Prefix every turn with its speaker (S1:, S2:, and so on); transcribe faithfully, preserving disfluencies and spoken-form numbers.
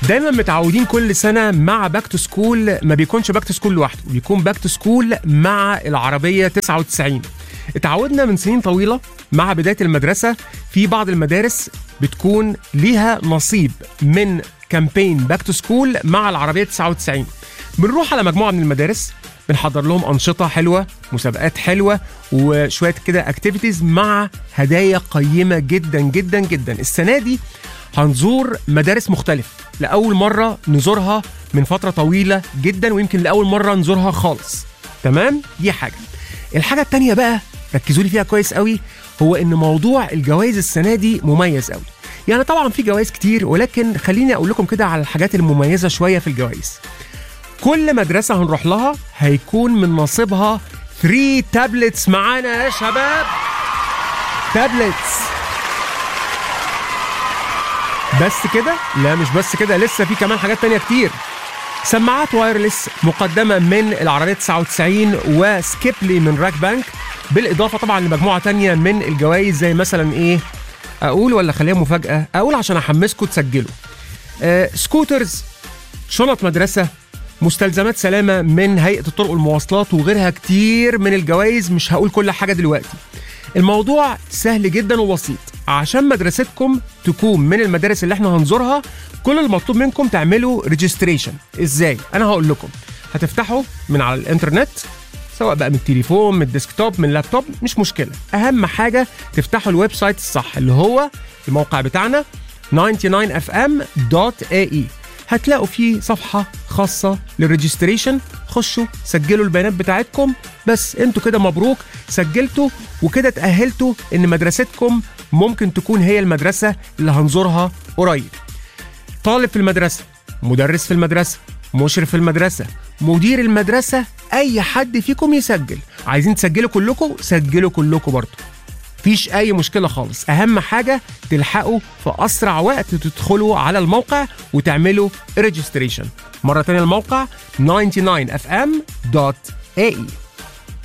S1: دايما متعودين كل سنه مع باك تو سكول، ما بيكونش باك تو سكول لوحده، بيكون باك تو سكول مع العربيه تسعة وتسعين. اتعودنا من سنين طويله مع بدايه المدرسه في بعض المدارس بتكون ليها نصيب من كامبين باك تو سكول مع العربيه تسعة وتسعين. بنروح على مجموعه من المدارس، بنحضر لهم انشطه حلوه، مسابقات حلوه، وشويه كده اكتيفيتيز مع هدايا قيمه جدا جدا جدا. السنه دي هنزور مدارس مختلفه، لاول مره نزورها من فتره طويله جدا، ويمكن لاول مره نزورها خالص. تمام؟ دي حاجه. الحاجه التانية بقى ركزوا لي فيها كويس قوي، هو ان موضوع الجوائز السنه دي مميز قوي. يعني طبعا في جوائز كتير، ولكن خليني اقول لكم كده على الحاجات المميزه شويه في الجوائز. كل مدرسه هنروح لها هيكون من نصيبها ثلاثة تابلتس معانا يا شباب. تابلتس. بس كده؟ لا مش بس كده، لسه في كمان حاجات تانية كتير. سماعات وايرلس مقدمة من العربية تسعة وتسعين وسكيبلي من راك بانك، بالإضافة طبعا لمجموعة تانية من الجوائز، زي مثلا إيه؟ أقول ولا خليها مفاجأة؟ أقول عشان أحمسكم تسجلوا. آه سكوترز، شنط مدرسة، مستلزمات سلامة من هيئة الطرق والمواصلات، وغيرها كتير من الجوائز. مش هقول كل حاجة دلوقتي. الموضوع سهل جدا وبسيط. عشان مدرستكم تكون من المدارس اللي احنا هنزورها، كل المطلوب منكم تعملوا ريجستريشن. ازاي؟ انا هقول لكم. هتفتحوا من على الانترنت، سواء بقى من التليفون، من الديسكتوب، من اللابتوب، مش مشكلة. اهم حاجة تفتحوا الويب سايت الصح اللي هو الموقع بتاعنا تسعة وتسعين اف ام دوت اي اي. هتلاقوا فيه صفحة خاصة للريجستريشن. خشوا سجلوا البيانات بتاعتكم، بس انتوا كده مبروك سجلتوا، وكده تأهلتوا ان مدرستكم ممكن تكون هي المدرسة اللي هنزورها قريب. طالب في المدرسة، مدرس في المدرسة، مشرف في المدرسة، مدير المدرسة، اي حد فيكم يسجل. عايزين تسجلوا كلكم؟ سجلوا كلكم برضو، مفيش اي مشكله خالص. اهم حاجه تلحقوا في اسرع وقت تدخلوا على الموقع وتعملوا ريجستريشن. مره تانية الموقع تسعة وتسعين اف ام دوت اي اي.